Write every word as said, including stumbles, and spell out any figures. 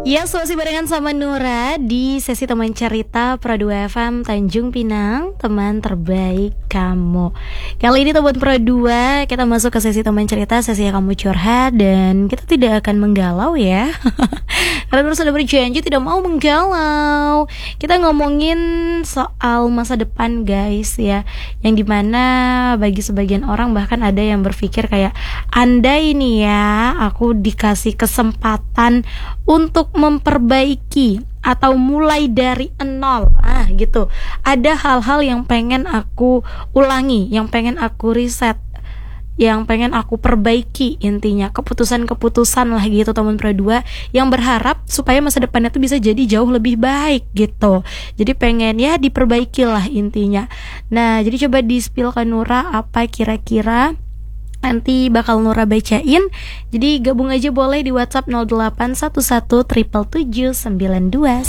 Ya, masih barengan sama Nura di sesi teman cerita Pro dua F M Tanjung Pinang, teman terbaik kamu. Kali ini teman Pro dua, kita masuk ke sesi teman cerita, sesi yang kamu curhat. Dan kita tidak akan menggalau ya karena Nura sudah berjanji tidak mau menggalau. Kita ngomongin soal masa depan guys ya, yang dimana bagi sebagian orang bahkan ada yang berpikir kayak, andai nih ya aku dikasih kesempatan untuk memperbaiki atau mulai dari nol, ah gitu, ada hal-hal yang pengen aku ulangi, yang pengen aku riset, yang pengen aku perbaiki, intinya keputusan-keputusan lah gitu teman Pro dua, yang berharap supaya masa depannya tuh bisa jadi jauh lebih baik gitu. Jadi pengen ya diperbaiki lah intinya. Nah, jadi coba di-spill ke Nura apa kira-kira, nanti bakal Nura bacain. Jadi gabung aja boleh di WhatsApp nol delapan satu satu tujuh tujuh tujuh sembilan dua